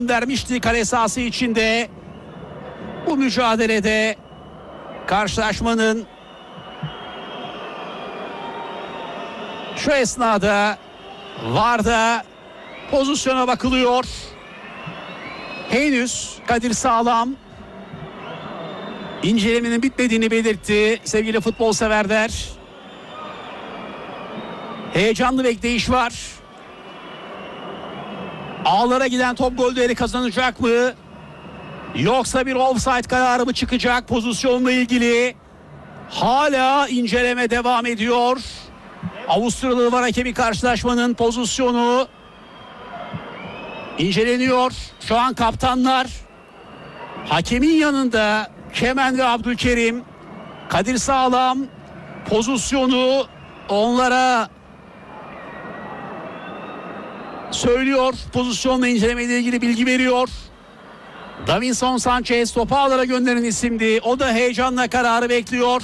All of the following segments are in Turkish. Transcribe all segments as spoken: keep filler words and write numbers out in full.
vermişti kale sahası içinde. Bu mücadelede karşılaşmanın şu esnada VAR'da pozisyona bakılıyor. Henüz Kadir Sağlam incelemenin bitmediğini belirtti sevgili futbol severler. Heyecanlı bekleyiş var. Ağlara giden top gol değeri kazanacak mı? Yoksa bir offside kararı mı çıkacak pozisyonla ilgili? Hala inceleme devam ediyor. Avusturyalı VAR hakemi karşılaşmanın pozisyonu inceleniyor. Şu an kaptanlar hakemin yanında Kemen ve Abdülkerim. Kadir Sağlam pozisyonu onlara söylüyor. Pozisyonla incelemeyle ilgili bilgi veriyor. Davinson Sanchez topu ağlara gönderen isimdi. O da heyecanla kararı bekliyor.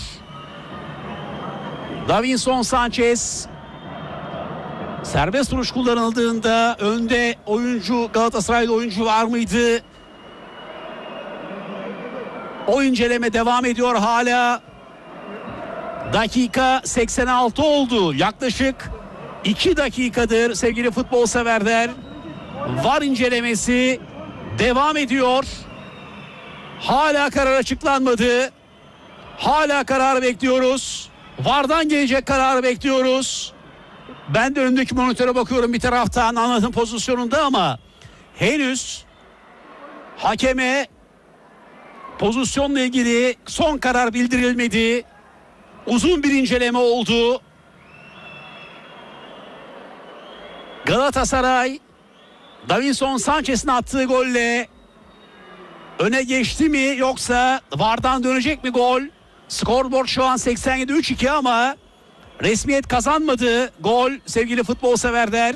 Davinson Sanchez serbest vuruş kullanıldığında önde oyuncu, Galatasaraylı oyuncu var mıydı? O inceleme devam ediyor hala. Dakika seksen altı oldu. Yaklaşık iki dakikadır sevgili futbol severler. VAR incelemesi devam ediyor. Hala karar açıklanmadı. Hala kararı bekliyoruz. VAR'dan gelecek kararı bekliyoruz. Ben de öndeki monitöre bakıyorum bir taraftan anlatım pozisyonunda ama henüz hakeme pozisyonla ilgili son karar bildirilmedi. Uzun bir inceleme oldu. Galatasaray Davinson Sanchez'in attığı golle öne geçti mi yoksa VAR'dan dönecek mi gol? Skorboard şu an seksen yedi üç iki ama resmiyet kazanmadı gol sevgili futbol severler.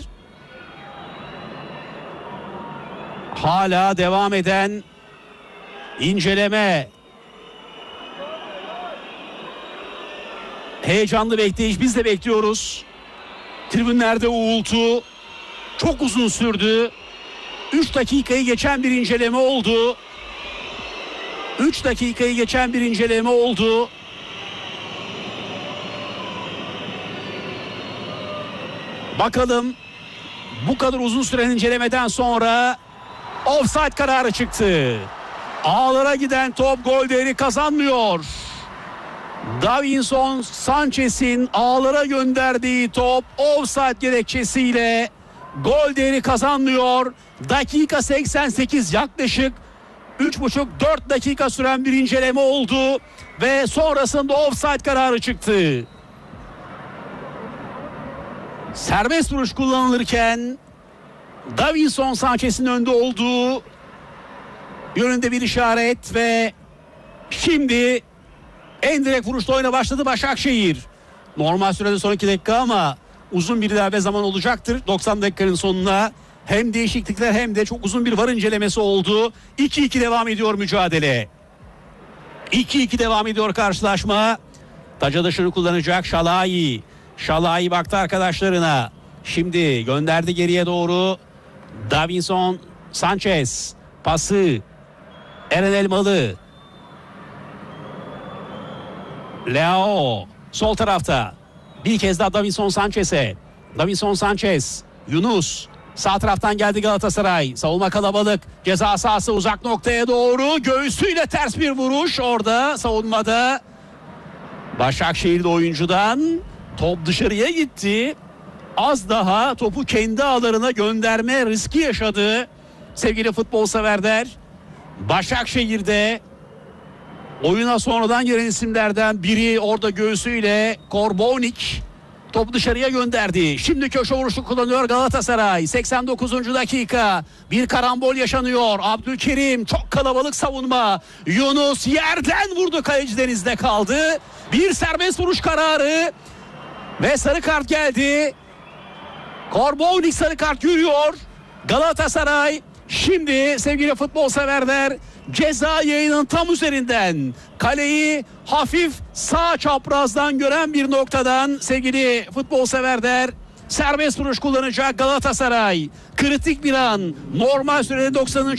Hala devam eden inceleme. Heyecanlı bekleyiş, biz de bekliyoruz. Tribünlerde uğultu çok uzun sürdü. üç dakikayı geçen bir inceleme oldu. üç dakikayı geçen bir inceleme oldu. Bakalım bu kadar uzun süren incelemeden sonra offside kararı çıktı. Ağlara giden top gol değeri kazanmıyor. Davinson Sanchez'in ağlara gönderdiği top offside gerekçesiyle gol değeri kazanmıyor. Dakika seksen sekiz, yaklaşık üç buçuk dört dakika süren bir inceleme oldu ve sonrasında offside kararı çıktı. Serbest vuruş kullanılırken Davinson Sanchez'in önde olduğu yönünde bir işaret ve şimdi en direkt vuruşla oyuna başladı Başakşehir. Normal sürede son iki dakika ama uzun bir ilave zaman olacaktır. doksan dakikanın sonuna hem değişiklikler hem de çok uzun bir VAR incelemesi oldu. iki iki devam ediyor mücadele. iki iki devam ediyor karşılaşma. Taca dışını kullanacak Şalai. Şalai baktı arkadaşlarına. Şimdi gönderdi geriye doğru. Davinson Sanchez. Pası Eren Elmalı. Leo sol tarafta. Bir kez daha Davinson Sanchez'e. Davinson Sanchez. Yunus. Sağ taraftan geldi Galatasaray. Savunma kalabalık. Ceza sahası uzak noktaya doğru. Göğsüyle ters bir vuruş. Orada savunmada Başakşehir'de oyuncudan top dışarıya gitti. Az daha topu kendi ağlarına gönderme riski yaşadı. Sevgili futbol severler. Başakşehir'de oyuna sonradan gelen isimlerden biri orada göğsüyle Korbovnik topu dışarıya gönderdi. Şimdi köşe vuruşu kullanıyor Galatasaray. seksen dokuzuncu dakika. Bir karambol yaşanıyor. Abdülkerim, çok kalabalık savunma. Yunus yerden vurdu, kaleci denizde kaldı. Bir serbest vuruş kararı ve sarı kart geldi. Korbovnik sarı kart görüyor. Galatasaray şimdi sevgili futbol severler ceza yayının tam üzerinden kaleyi hafif sağ çaprazdan gören bir noktadan sevgili futbol severler serbest vuruş kullanacak Galatasaray. Kritik bir an, normal sürede doksanıncı